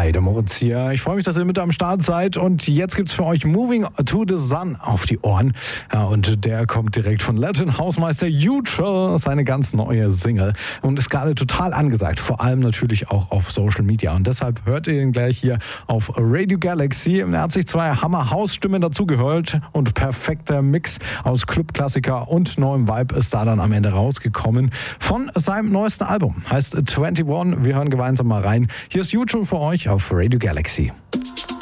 Hi, der Moritz hier. Ich freue mich, dass ihr mit am Start seid und jetzt gibt's für euch Moving to the Sun auf die Ohren. Ja, und der kommt direkt von Latin Hausmeister Neutral, seine ganz neue Single und ist gerade total angesagt, vor allem natürlich auch auf Social Media und deshalb hört ihr ihn gleich hier auf Radio Galaxy. Er hat sich zwei Hammer-House-Stimmen dazugehört und perfekter Mix aus Club-Klassiker und neuem Vibe ist da dann am Ende rausgekommen von seinem neuesten Album. Heißt 21. Wir hören gemeinsam mal rein. Hier ist YouTube für euch auf Radio Galaxy.